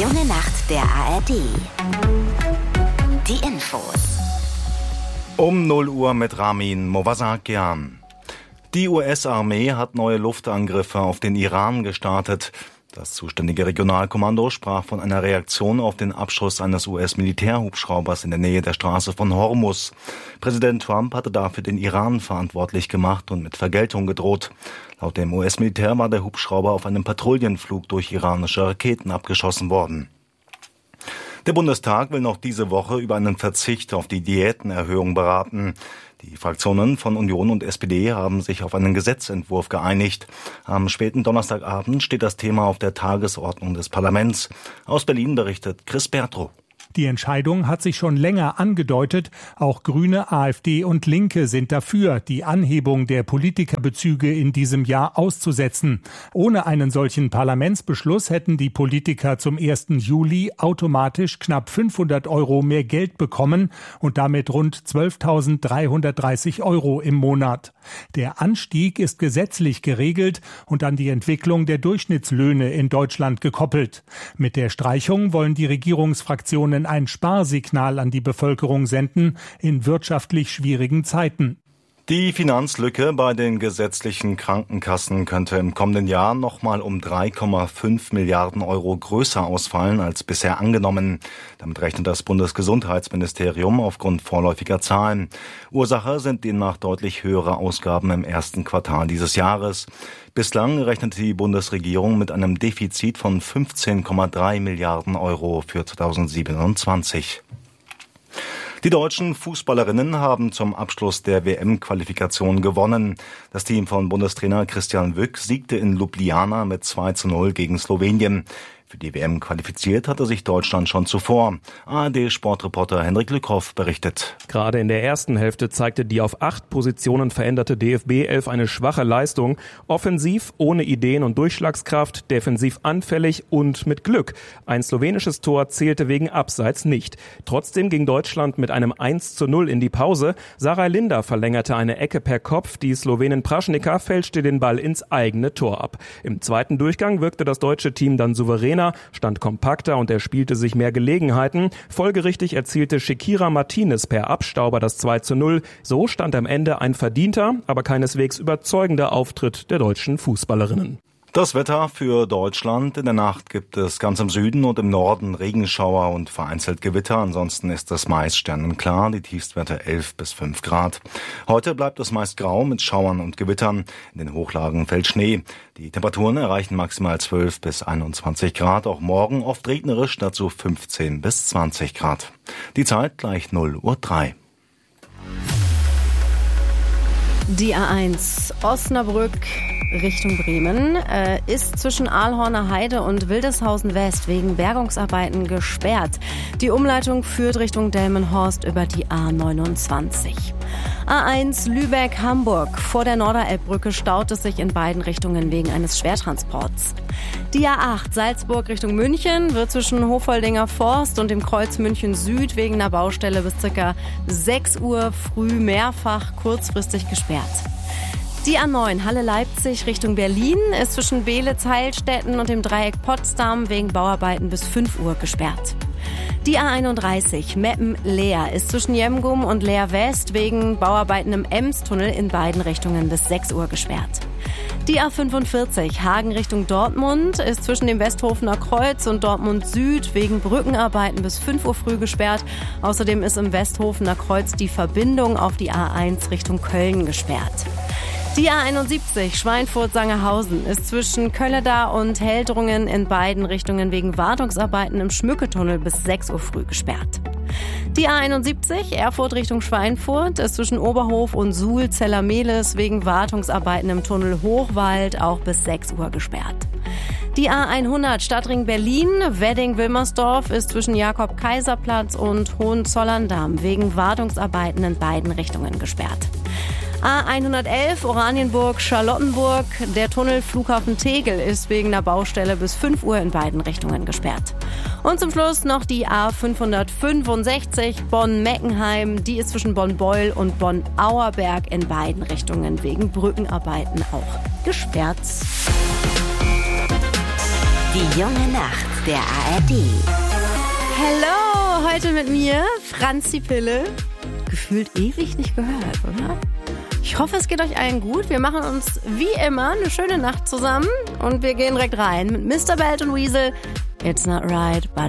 Junge Nacht der ARD. Die Infos. Um 0 Uhr mit Ramin Movasakian. Die US-Armee hat neue Luftangriffe auf den Iran gestartet. Das zuständige Regionalkommando sprach von einer Reaktion auf den Abschuss eines US-Militärhubschraubers in der Nähe der Straße von Hormuz. Präsident Trump hatte dafür den Iran verantwortlich gemacht und mit Vergeltung gedroht. Laut dem US-Militär war der Hubschrauber auf einem Patrouillenflug durch iranische Raketen abgeschossen worden. Der Bundestag will noch diese Woche über einen Verzicht auf die Diätenerhöhung beraten. Die Fraktionen von Union und SPD haben sich auf einen Gesetzentwurf geeinigt. Am späten Donnerstagabend steht das Thema auf der Tagesordnung des Parlaments. Aus Berlin berichtet Chris Bertrow. Die Entscheidung hat sich schon länger angedeutet. Auch Grüne, AfD und Linke sind dafür, die Anhebung der Politikerbezüge in diesem Jahr auszusetzen. Ohne einen solchen Parlamentsbeschluss hätten die Politiker zum 1. Juli automatisch knapp 500 € mehr Geld bekommen und damit rund 12.330 € im Monat. Der Anstieg ist gesetzlich geregelt und an die Entwicklung der Durchschnittslöhne in Deutschland gekoppelt. Mit der Streichung wollen die Regierungsfraktionen ein Sparsignal an die Bevölkerung senden in wirtschaftlich schwierigen Zeiten. Die Finanzlücke bei den gesetzlichen Krankenkassen könnte im kommenden Jahr nochmal um 3,5 Milliarden € größer ausfallen als bisher angenommen. Damit rechnet das Bundesgesundheitsministerium aufgrund vorläufiger Zahlen. Ursache sind demnach deutlich höhere Ausgaben im ersten Quartal dieses Jahres. Bislang rechnet die Bundesregierung mit einem Defizit von 15,3 Milliarden € für 2027. Die deutschen Fußballerinnen haben zum Abschluss der WM-Qualifikation gewonnen. Das Team von Bundestrainer Christian Wück siegte in Ljubljana mit 2:0 gegen Slowenien. Für die WM qualifiziert hatte sich Deutschland schon zuvor. ARD-Sportreporter Henrik Lückhoff berichtet. Gerade in der ersten Hälfte zeigte die auf 8 Positionen veränderte DFB-11 eine schwache Leistung. Offensiv, ohne Ideen und Durchschlagskraft, defensiv anfällig und mit Glück. Ein slowenisches Tor zählte wegen Abseits nicht. Trotzdem ging Deutschland mit einem 1:0 in die Pause. Sarah Linder verlängerte eine Ecke per Kopf. Die Slowenin Praschnika fälschte den Ball ins eigene Tor ab. Im zweiten Durchgang wirkte das deutsche Team dann souveräner, stand kompakter und erspielte sich mehr Gelegenheiten. Folgerichtig erzielte Shakira Martinez per Abstauber das 2:0. So stand am Ende ein verdienter, aber keineswegs überzeugender Auftritt der deutschen Fußballerinnen. Das Wetter für Deutschland. In der Nacht gibt es ganz im Süden und im Norden Regenschauer und vereinzelt Gewitter. Ansonsten ist es meist sternenklar, die Tiefstwerte 11 bis 5 Grad. Heute bleibt es meist grau mit Schauern und Gewittern. In den Hochlagen fällt Schnee. Die Temperaturen erreichen maximal 12 bis 21 Grad. Auch morgen oft regnerisch, dazu 15 bis 20 Grad. Die Zeit gleich 0:03 Uhr. Die A1 Osnabrück Richtung Bremen ist zwischen Ahlhorner Heide und Wildeshausen West wegen Bergungsarbeiten gesperrt. Die Umleitung führt Richtung Delmenhorst über die A29. A1 Lübeck-Hamburg. Vor der Norderelbbrücke staut es sich in beiden Richtungen wegen eines Schwertransports. Die A8 Salzburg Richtung München wird zwischen Hofoldinger Forst und dem Kreuz München Süd wegen einer Baustelle bis ca. 6 Uhr früh mehrfach kurzfristig gesperrt. Die A9 Halle-Leipzig Richtung Berlin ist zwischen Beelitz-Heilstätten und dem Dreieck Potsdam wegen Bauarbeiten bis 5 Uhr gesperrt. Die A31 Meppen-Leer ist zwischen Jemgum und Leer West wegen Bauarbeiten im Emstunnel in beiden Richtungen bis 6 Uhr gesperrt. Die A45 Hagen Richtung Dortmund ist zwischen dem Westhofener Kreuz und Dortmund Süd wegen Brückenarbeiten bis 5 Uhr früh gesperrt. Außerdem ist im Westhofener Kreuz die Verbindung auf die A1 Richtung Köln gesperrt. Die A71 Schweinfurt-Sangerhausen ist zwischen Kölleda und Heldrungen in beiden Richtungen wegen Wartungsarbeiten im Schmücketunnel bis 6 Uhr früh gesperrt. Die A71 Erfurt Richtung Schweinfurt ist zwischen Oberhof und Suhl-Zellermehlis wegen Wartungsarbeiten im Tunnel Hochwald auch bis 6 Uhr gesperrt. Die A100 Stadtring Berlin, Wedding-Wilmersdorf ist zwischen Jakob-Kaiser-Platz und Hohenzollern-Damm wegen Wartungsarbeiten in beiden Richtungen gesperrt. A111 Oranienburg-Charlottenburg. Der Tunnel Flughafen Tegel ist wegen einer Baustelle bis 5 Uhr in beiden Richtungen gesperrt. Und zum Schluss noch die A565 Bonn-Meckenheim. Die ist zwischen Bonn-Beul und Bonn-Auerberg in beiden Richtungen wegen Brückenarbeiten auch gesperrt. Die junge Nacht der ARD. Hello, heute mit mir, Franzi Pille. Gefühlt ewig nicht gehört, oder? Ich hoffe, es geht euch allen gut. Wir machen uns wie immer eine schöne Nacht zusammen und wir gehen direkt rein mit Mr. Belt und Weasel. It's not right, but